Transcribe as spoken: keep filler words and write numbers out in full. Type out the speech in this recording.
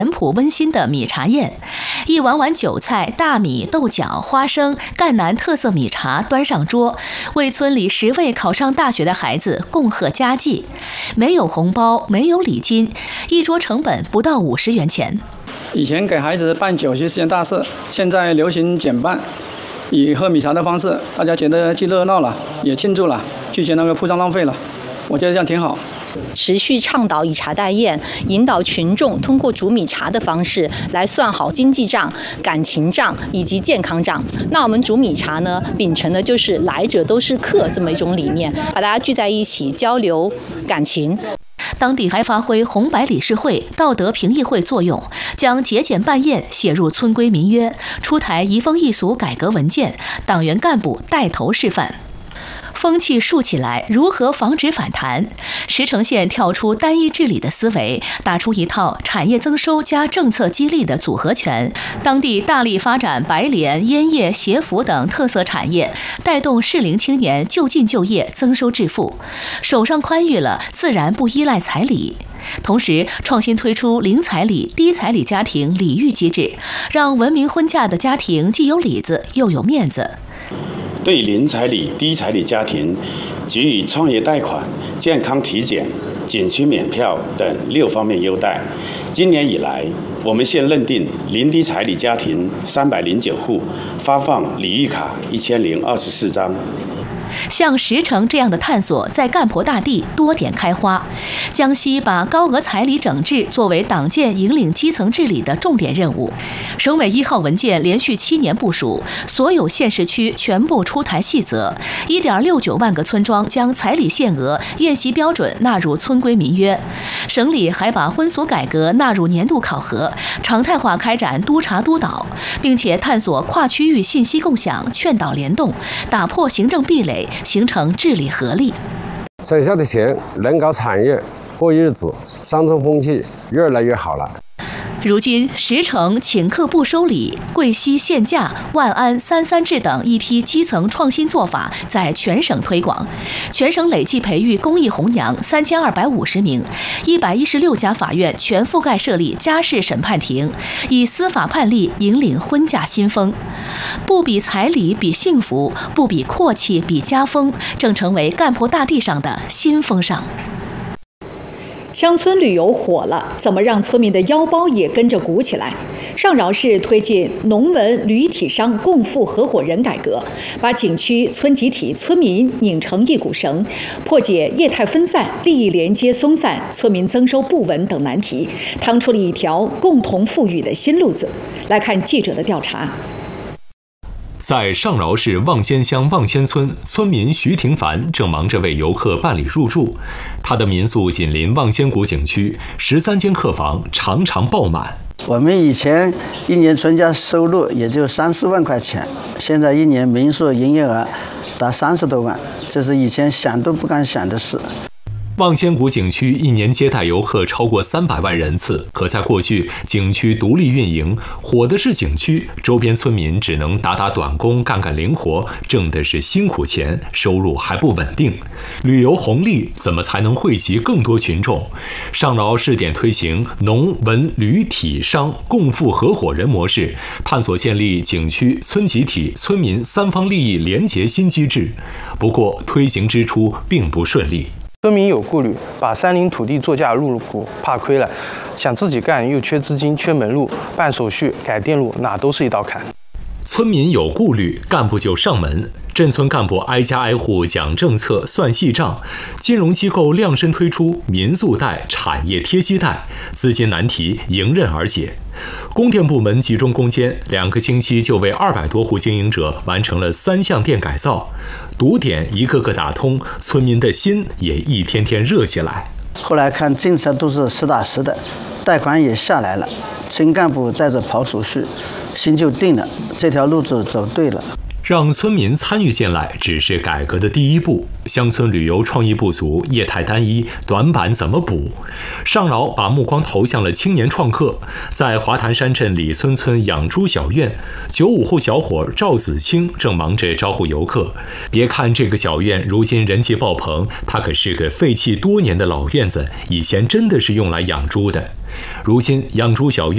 简朴温馨的米茶宴，一碗碗韭菜、大米、豆角、花生、赣南特色米茶端上桌，为村里十位考上大学的孩子共贺佳绩。没有红包，没有礼金，一桌成本不到五十元钱。 以前给孩子办酒席是件大事，现在流行减半，以喝米茶的方式，大家觉得既热闹了，也庆祝了，拒绝那个铺张浪费了。我觉得这样挺好。 持续倡导以茶代宴，引导群众通过煮米茶的方式来算好经济账、感情账以及健康账。那我们煮米茶呢，秉承的就是来者都是客这么一种理念，把大家聚在一起交流感情。 当地还发挥红白理事会、道德评议会作用，将节俭办宴写入村规民约，出台移风易俗改革文件，党员干部带头示范。风气树起来，如何防止反弹？石城县跳出单一治理的思维，打出一套产业增收加政策激励的组合拳。当地大力发展白莲、烟叶、鞋服等特色产业，带动适龄青年就近就业，增收致富。手上宽裕了，自然不依赖彩礼。同时，创新推出零彩礼、低彩礼家庭礼遇机制，让文明婚嫁的家庭既有里子又有面子。 对零彩礼、低彩礼家庭给予创业贷款、健康体检、景区免票等六方面优待。今年以来，我们县认定零低彩礼家庭三百零九户，发放礼遇卡一千零二十四张。 像石城这样的探索，在干婆大地多点开花。江西把高额彩礼整治作为党建引领基层治理的重点任务。省委一号文件连续七年部署，所有县市区全部出台细则，一点六九万个村庄将彩礼限额、宴席标准纳入村规民约。省里还把婚俗改革纳入年度考核，常态化开展督查督导，并且探索跨区域信息共享、劝导联动，打破行政壁垒，形成治理合力。 省下的钱能搞产业、过日子，乡村风气越来越好了。 如今，石城请客不收礼、贵溪限价、万安三三制等一批基层创新做法在全省推广，全省累计培育公益红娘三千二百五十名，一百一十六家法院全覆盖设立家事审判庭，以司法判例引领婚嫁新风。不比彩礼比幸福，不比阔气比家风，正成为干婆大地上的新风尚。 乡村旅游火了，怎么让村民的腰包也跟着鼓起来？上饶市推进农文旅体商共富合伙人改革，把景区、村集体、村民拧成一股绳，破解业态分散、利益连接松散、村民增收不稳等难题，趟出了一条共同富裕的新路子。来看记者的调查。 在上饶市望仙乡望仙村，村民徐廷凡正忙着为游客办理入住。他的民宿紧邻望仙谷景区，十三间客房常常爆满。 我们以前一年存家收入也就三四万块钱，现在一年民宿营业额达三十多万，这是以前想都不敢想的事。 望仙谷景区一年接待游客超过三百万人次，可在过去，景区独立运营，火的是景区，周边村民只能打打短工，干干零活，挣的是辛苦钱，收入还不稳定。旅游红利怎么才能惠及更多群众？上饶试点推行农文旅体商共富合伙人模式，探索建立景区、村集体、村民三方利益联结新机制。不过，推行之初并不顺利。 村民有顾虑，把山林土地作价入股，怕亏了；想自己干又缺资金、缺门路，办手续、改电路，哪都是一道坎。 村民有顾虑，干部就上门。镇村干部挨家挨户讲政策、算细账，金融机构量身推出民宿贷、产业贴息贷，资金难题迎刃而解。供电部门集中攻坚，两个星期就为二百多户经营者完成了三项电改造，堵点一个个打通，村民的心也一天天热起来。 后来看政策都是实打实的，贷款也下来了，村干部带着跑手续，心就定了，这条路子走对了。 让村民参与进来只是改革的第一步。乡村旅游创意不足，业态单一，短板怎么补？上饶把目光投向了青年创客，在华潭山镇李村村养猪小院，九五后小伙赵子清正忙着招呼游客。别看这个小院如今人气爆棚，它可是个废弃多年的老院子，以前真的是用来养猪的。如今养猪小院